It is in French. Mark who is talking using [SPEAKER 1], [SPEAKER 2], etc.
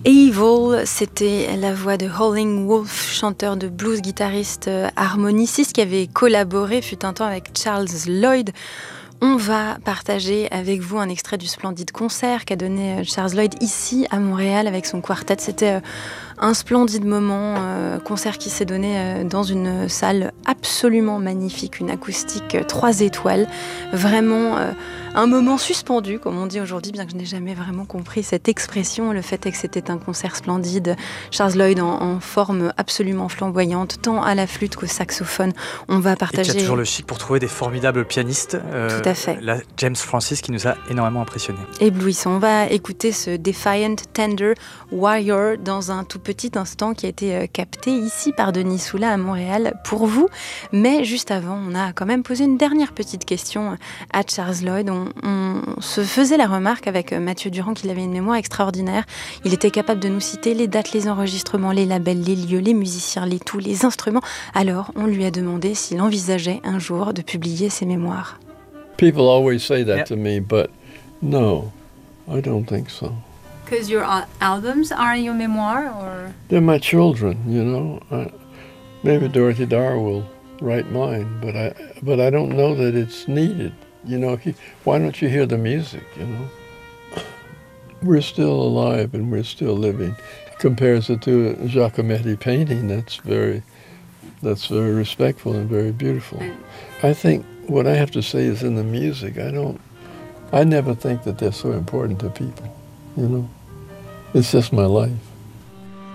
[SPEAKER 1] Evil, c'était la voix de Howlin' Wolf, chanteur de blues, guitariste, harmoniciste qui avait collaboré fut un temps avec Charles Lloyd. On va partager avec vous un extrait du splendide concert qu'a donné Charles Lloyd ici à Montréal avec son quartet. C'était un splendide moment, concert qui s'est donné dans une salle absolument magnifique, une acoustique 3 étoiles. Vraiment un moment suspendu, comme on dit aujourd'hui, bien que je n'ai jamais vraiment compris cette expression. Le fait est que c'était un concert splendide. Charles Lloyd en forme absolument flamboyante, tant à la flûte qu'au saxophone. On va partager...
[SPEAKER 2] Et qui a toujours le chic pour trouver des formidables pianistes.
[SPEAKER 1] Tout à fait.
[SPEAKER 2] Là, James Francis qui nous a énormément impressionnés.
[SPEAKER 1] Éblouissant. On va écouter ce Defiant Tender Warrior dans un tout petit instant qui a été capté ici par Denis Soula à Montréal pour vous. Mais juste avant, on a quand même posé une dernière petite question à Charles Lloyd. On se faisait la remarque avec Mathieu Durand qu'il avait une mémoire extraordinaire. Il était capable de nous citer les dates, les enregistrements, les labels, les lieux, les musiciens, les instruments. Alors, on lui a demandé s'il envisageait un jour de publier ses mémoires.
[SPEAKER 3] People always say that to me, but no, I don't think so.
[SPEAKER 4] Because your albums are your memoir, or?
[SPEAKER 3] They're my children, you know. Maybe Dorothy Dar will write mine, but I don't know that it's needed. You know, why don't you hear the music, you know? We're still alive and we're still living. Compares it to a Giacometti painting, that's very respectful and very beautiful. I think what I have to say is in the music, I never think that they're so important to people, you know? It's just my life.